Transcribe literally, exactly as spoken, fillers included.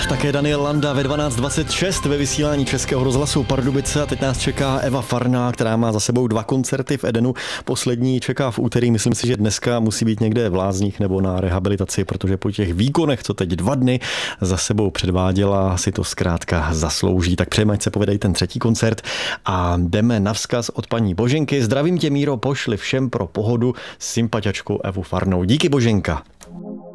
Také Daniel Landa ve dvanáct dvacet šest ve vysílání Českého rozhlasu Pardubice a teď nás čeká Eva Farná, která má za sebou dva koncerty v Edenu. Poslední čeká v úterý, myslím si, že dneska musí být někde v Lázních nebo na rehabilitaci, protože po těch výkonech, co teď dva dny za sebou předváděla, si to zkrátka zaslouží. Tak přejeme, ať se povede ten třetí koncert a jdeme na vzkaz od paní Boženky. Zdravím tě, Míro, pošli všem pro pohodu s sympatiačkou Evu Farnou. Díky, Boženka.